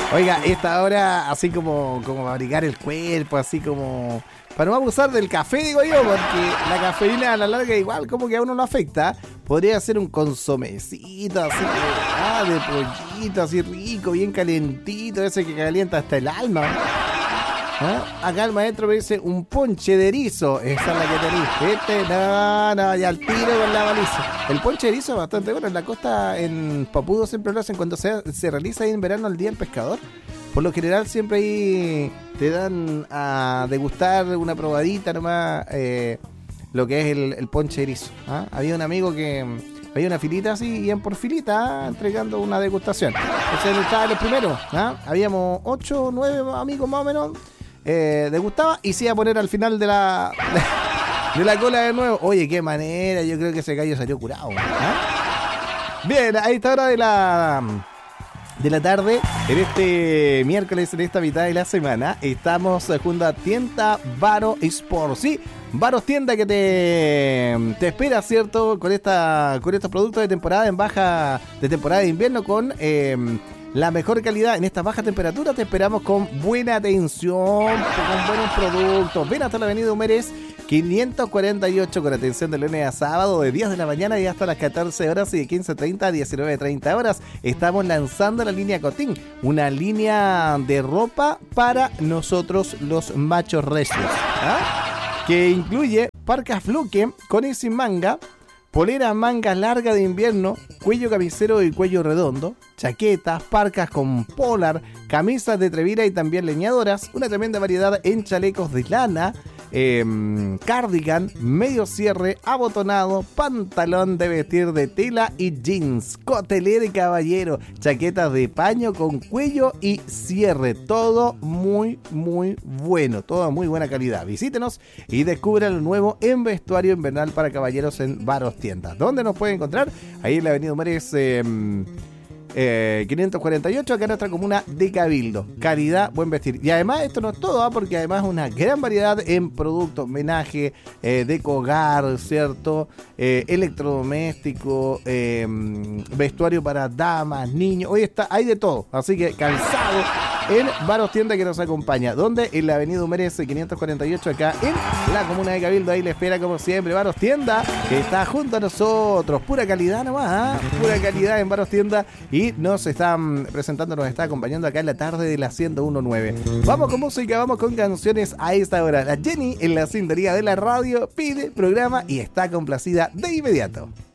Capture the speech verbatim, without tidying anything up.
Oiga, esta hora así como, como abrigar el cuerpo, así como... Para no abusar del café, digo yo, porque la cafeína a la larga igual como que a uno lo afecta. Podría ser un consomecito así, ah, de pollito, así rico, bien calentito, ese que calienta hasta el alma. ¿Ah? Acá el maestro me dice un ponche de erizo. Esa es la que tenéis. Este, no, no, ya al tiro con la baliza. El ponche de erizo es bastante bueno. En la costa, en Papudo, siempre lo hacen cuando se, se realiza ahí en verano el Día del Pescador. Por lo general, siempre ahí te dan a degustar una probadita nomás, eh, lo que es el, el ponche de erizo. ¿Ah? Había un amigo que... Había una filita así, y en por filita, ¿ah? Entregando una degustación. Entonces, estaba los primeros. ¿Ah? Habíamos ocho o nueve amigos más o menos. Eh, degustaba y se iba a poner al final de la de, de la cola de nuevo. Oye, qué manera, yo creo que ese gallo salió curado. ¿Ah? Bien, a esta hora de la de la tarde, en este miércoles, en esta mitad de la semana, estamos junto a Tienda Varo Sports. Sí, Varos Tienda que te, te espera, ¿cierto? Con esta con estos productos de temporada en baja, de temporada de invierno con... Eh, la mejor calidad en esta baja temperatura. Te esperamos con buena atención, con buenos productos. Ven hasta la avenida Humérez quinientos cuarenta y ocho con atención de lunes a sábado de diez de la mañana y hasta las catorce horas y de quince treinta a diecinueve treinta horas. Estamos lanzando la línea Cotín, una línea de ropa para nosotros los machos recios, ¿ah? Que incluye parcas fluke con y sin manga, polera manga larga de invierno, cuello camisero y cuello redondo, chaquetas, parcas con polar, camisas de trevira y también leñadoras, una tremenda variedad en chalecos de lana, eh, cardigan, medio cierre, abotonado, pantalón de vestir de tela y jeans, cotelé de caballero, chaquetas de paño con cuello y cierre, todo muy muy bueno, toda muy buena calidad. Visítenos y descubra lo nuevo en vestuario invernal para caballeros en Varos Tiendas. ¿Dónde nos puede encontrar? Ahí en la avenida Humérez eh, eh, quinientos cuarenta y ocho, acá en nuestra comuna de Cabildo. Calidad, buen vestir. Y además esto no es todo, ¿eh? Porque además una gran variedad en productos, homenaje, eh, deco hogar, ¿cierto? Eh, electrodoméstico, eh, vestuario para damas, niños. Hoy está, hay de todo, así que calzado en Varos Tienda que nos acompaña. ¿Dónde? En la avenida Humérez quinientos cuarenta y ocho, acá en la comuna de Cabildo. Ahí le espera como siempre Varos Tienda, que está junto a nosotros. Pura calidad nomás, ¿eh? Pura calidad en Varos Tienda. Y nos están presentando, nos está acompañando acá en la tarde de la ciento uno punto nueve. Vamos con música, vamos con canciones a esta hora. La Jenny en la sintonía de la radio pide programa y está complacida de inmediato.